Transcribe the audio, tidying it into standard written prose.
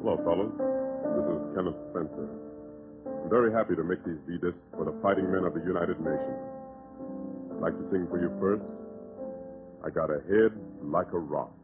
Hello, fellas. This is Kenneth Spencer. I'm very happy to make these V-discs for the fighting men of the United Nations. I'd like to sing for you first, I Got a Head Like a Rock.